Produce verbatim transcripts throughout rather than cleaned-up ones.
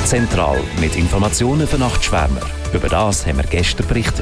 Zentral mit Informationen für Nachtschwärmer. Über das haben wir gestern berichtet.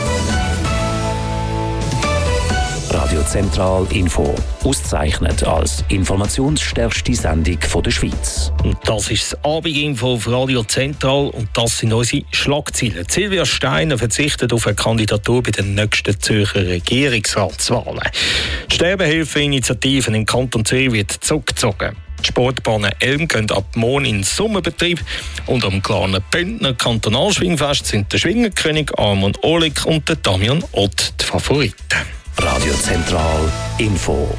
Radio Zentral Info. Ausgezeichnet als informationsstärkste Sendung der Schweiz. Und das ist das Abendinfo auf Radio Zentral und das sind unsere Schlagzeilen. Silvia Steiner verzichtet auf eine Kandidatur bei den nächsten Zürcher Regierungsratswahlen. Die Sterbehilfeinitiativen im Kanton Zürich wird zurückgezogen. Die Sportbahnen Elm gehen ab morgen in den Sommerbetrieb und am kleinen Bündner Kantonalschwingfest sind der Schwingerkönig Armon Oleg und der Damian Ott die Favoriten. Radio Zentral Info.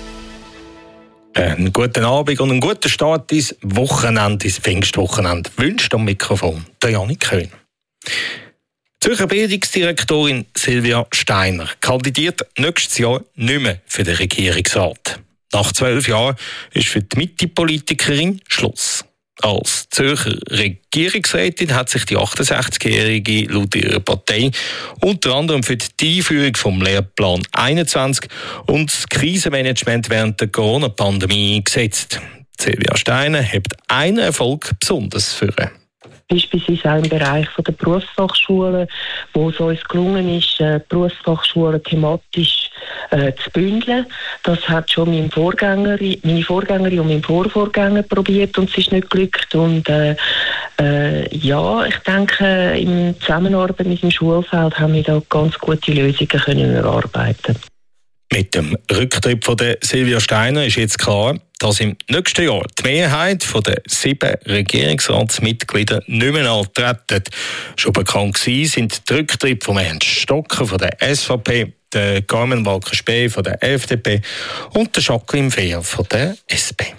Einen guten Abend und einen guten Start ins Wochenende, ins Pfingstwochenende wünscht am Mikrofon der Janik Köhn. Zürcher Bildungsdirektorin Silvia Steiner kandidiert nächstes Jahr nicht mehr für den Regierungsrat. Nach zwölf Jahren ist für die Mitte-Politikerin Schluss. Als Zürcher Regierungsrätin hat sich die achtundsechzigjährige laut ihrer Partei unter anderem für die Einführung vom Lehrplan einundzwanzig und das Krisenmanagement während der Corona-Pandemie eingesetzt. Silvia Steiner hebt einen Erfolg besonders führen. Beispielsweise auch im Bereich der Berufsfachschulen, wo es uns gelungen ist, die Berufsfachschulen thematisch äh, zu bündeln. Das hat schon mein Vorgängerin, meine Vorgängerin und mein Vorvorgänger probiert und es ist nicht geglückt. Und äh, äh, ja, ich denke, in Zusammenarbeit mit dem Schulfeld haben wir da ganz gute Lösungen können erarbeiten. Mit dem Rücktritt von der Silvia Steiner ist jetzt klar, dass im nächsten Jahr die Mehrheit von den sieben Regierungsratsmitgliedern nicht mehr antreten. Schon bekannt gewesen sind die Rücktritte von Ernst Stocker von der S V P, der Carmen Walker-Späh von der F D P und der Jacqueline Fehr von der S P.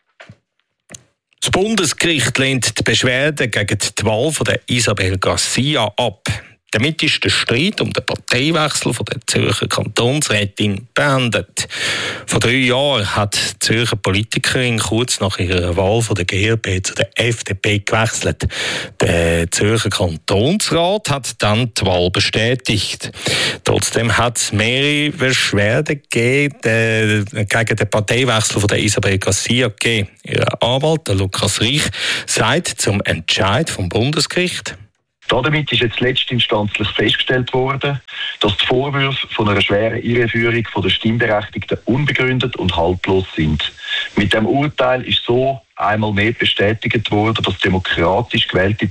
Das Bundesgericht lehnt die Beschwerde gegen die Wahl von der Isabel Garcia ab. Damit ist der Streit um den Parteiwechsel von der Zürcher Kantonsrätin beendet. Vor drei Jahren hat die Zürcher Politikerin kurz nach ihrer Wahl von der G L P zu der F D P gewechselt. Der Zürcher Kantonsrat hat dann die Wahl bestätigt. Trotzdem hat es mehrere Beschwerden gegeben, äh, gegen den Parteiwechsel von der Isabel Garcia gegeben. Ihr Anwalt, der Lukas Reich, sagt zum Entscheid vom Bundesgericht: Damit ist jetzt letztinstanzlich festgestellt worden, dass die Vorwürfe von einer schweren Irreführung von der Stimmberechtigten unbegründet und haltlos sind. Mit dem Urteil ist so einmal mehr bestätigt worden, dass demokratisch gewählte